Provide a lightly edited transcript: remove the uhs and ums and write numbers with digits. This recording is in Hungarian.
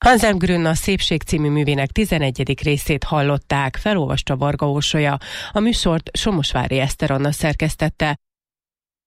Anselm Grün a Szépség című művének 11. részét hallották, felolvasta Varga Orsolya. A műsort Somosvári Eszter Anna szerkesztette.